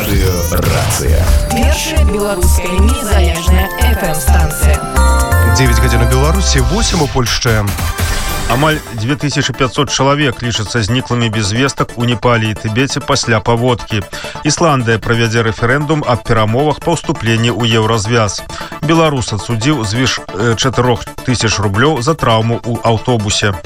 Радыёрацыя. Першая беларуская незалежная FM-станцыя. 9 гадзін у Беларусі, 8 у Польшчы. Амаль 2500 чалавек лічацца зніклымі без вестак у Непале і Тыбеце пасля паводкі. Ісландыя правядзе рэферэндум аб перамовах па ўступленні ў еўразвяз. Беларус адсудзіў звыш 4000 рублёў за траўму ў аўтобусе.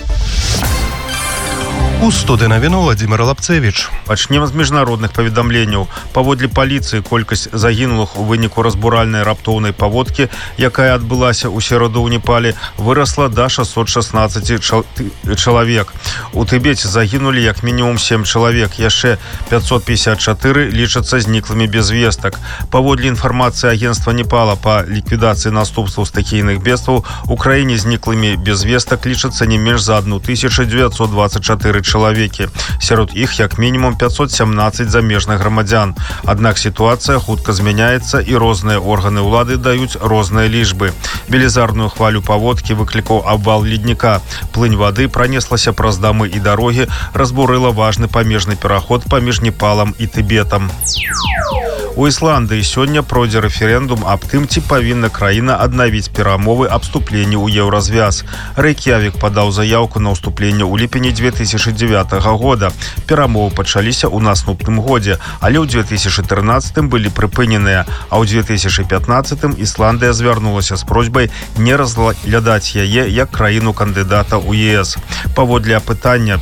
У студыі навіну Владимир Лапцевич. Пачнем з міжнародных паведамленняў. Паводле паліцыі колькасць загінулых у выніку разбуральнай раптоўнай паводкі, якая адбылася ў сераду ў Непале, вырасла да 616 чалавек. У Тыбеце загінулі як мінімум 7 чалавек, яшчэ 554 лічацца зніклымі без вестак. Паводле інфармацыі агенцтва Непала па ліквідацыі наступстваў стыхійных бедстваў, у краіне зніклымі без вестак лічацца не менш за 1924 чалавекі. Сярод іх як мінімум 517 замежных грамадзян. Аднак сітуацыя хутка змяняецца і розныя органы ўлады даюць розныя лічбы. Велізарную хвалю паводкі выклікаў абвал ледніка. Плынь вады пранеслася праз дамы і дарогі, разбурыла важны памежны пераход паміж Непалам і Тыбетам. У Ісландыі сёння пройдзе рэферэндум аб тым, ці павінна краіна аднавіць перамовы аб уступленні ў еўразвяз. Рэйк'явік падаў заяўку на ўступленне ў ліпені 2009 года. Перамовы пачаліся ў наступным годзе, але ў 2013 былі прыпыненыя, а ў 2015 Ісландыя звярнулася з просьбай не разглядаць яе як краіну-кандыдата ў ЕС. Паводле апытання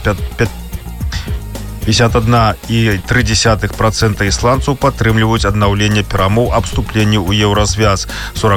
51,3% ісландцаў падтрымліваюць аднаўленне перамоў аб уступленні ў еўразвяз.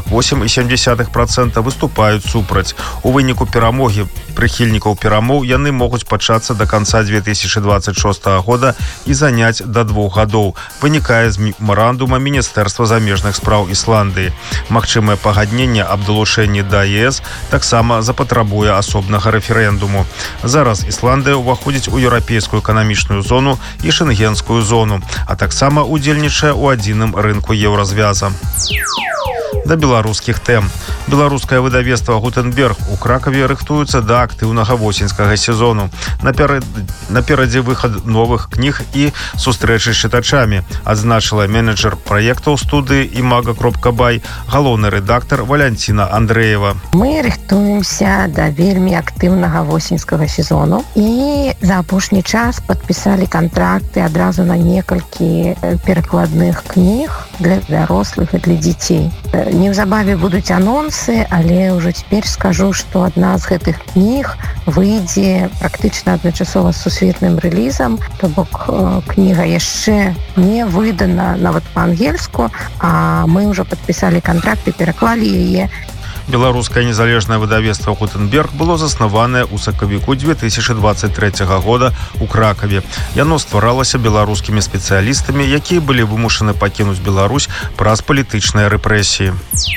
48,7% выступаюць супраць. У выніку перамогі прыхільнікаў перамоў яны могуць пачацца да канца 2026 года і заняць да 2 гадоў. Вынікае з мемарандума Міністэрства замежных спраў Ісландыі. Магчымае пагадненне аб далучэнні да ЕС таксама запатрабуе асобнага рэферэндуму. Зараз Ісландыя ўваходзіць у еўрапейскую эканамічную зону і шенгенскую зону, а таксама удзельнічае ў адзіным рынку еўразвяза. Да беларускіх тэм. Беларускае выдавецтва «Гутенберг» у Кракаве рыхтуецца да актыўнага восеньскага сезону. Наперадзе выхад новых кніг і сустрэчы з чытачамі, адзначыла менеджер праектаў студыі «Імага.бай», галоўны рэдактар Валянціна Андрэева. Мы рыхтуемся да вельмі актыўнага восеньскага сезону і за апошні час падпісалі кантракты адразу на некалькі перакладных кніг для дарослых і для дзяцей. Неўзабаве будуць анонсы, але ўжо цяпер скажу, што адна з гэтых кніг выйдзе практычна адначасова з сусветным рэлізам, то бок кніга яшчэ не выдана нават па-ангельску, а мы ўжо падпісалі кантракт і пераклалі яе. Беларускае незалежнае выдавецтва «Гутенберг» было заснаванае ў сакавіку 2023 года ў Кракаве. Яно стваралася беларускімі спецыялістамі, якія былі вымушаны пакінуць Беларусь праз палітычныя рэпрэсіі.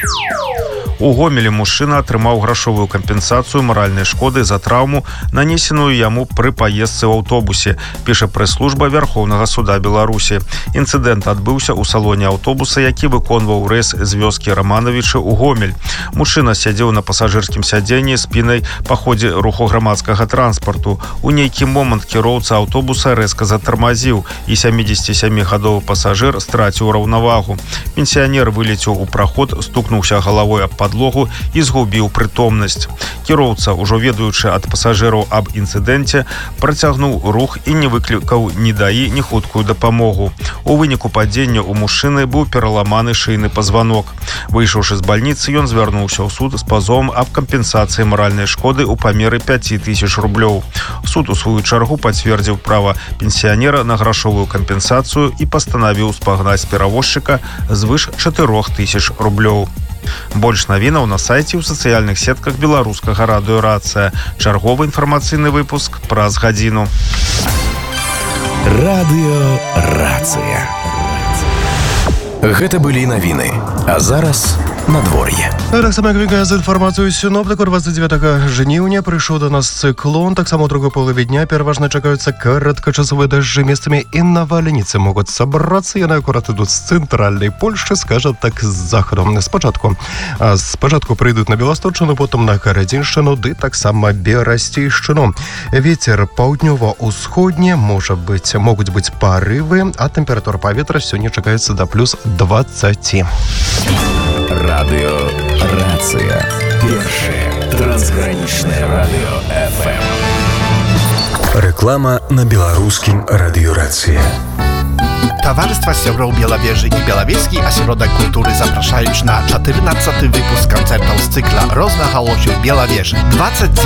У Гомелі мужчына атрымаў грашовую кампенсацыю маральнай шкоды за траўму, нанесеную яму пры паездцы ў аўтобусе, піша прэс-служба Вярхоўнага суда Беларусі. Інцыдэнт адбыўся ў салоне аўтобуса, які выконваў рэйс з вёскі Раманавічы ў Гомель. Мужчына сядзеў на пасажырскім сядзенні спінай па ходзе руху грамадскага транспарту. У нейкі момант кіроўца аўтобуса рэзка затармазіў, і 77-гадовы пасажыр страціў раўнавагу. Пенсіянер вылецеў у праход, стукнуўся галавой аб падлогу і згубіў прытомнасць. Кіроўца, ужо ведаючы ад пасажыраў аб інцыдэнце, працягнуў рух і не выклікаў ні даі, ні хуткую дапамогу. У выніку падзення у мужчыны быў пераламаны шыйны пазванок. Выйшаўшы з бальніцы, ён звярнуўся ў суд з пазовам аб кампенсацыі маральнай шкоды ў памеры 5000 рублёў. Суд у сваю чаргу пацвердзіў права пенсіянера на грашовую кампенсацыю і пастанавіў спагнаць перавозчыка звыш 4000 рублёў. Больш навінаў на сайце ў сацыяльных сетках беларускага радыёрацыя. Чарговы інфармацыйны выпуск праз гадзіну. Радыёрацыя. Гэта былі навіны. А зараз надвор'е. Так само, як вікає з інформацією синоптику, 29 жніўня прыйшоў до нас циклон. Так само у другой половине дня пераважна чакаюцца кароткачасовыя дажджы. Местамі і навальніцы могуць сабрацца. Яны акурат ідуць з цэнтральнай Польшчы, скажем так, з захаду. Спачатку прыйдуць на Беласточчыну, потым на Гарадзіншчыну, ды таксама Берасцейшчыну. Вецер паўднёва-ўсходні, могуць быць парывы, а тэмпература паветра сёння чакаецца да плюс 20. Радыёрацыя. Першае трансгранічнае радыё FM. Реклама на беларускім радыёрацыі. Towarzystwa Siebrów Białowieży i Białowieski Ośrodek Kultury zapraszają na 14. wypust koncertów z cykla Rozwahało się w Białowieży.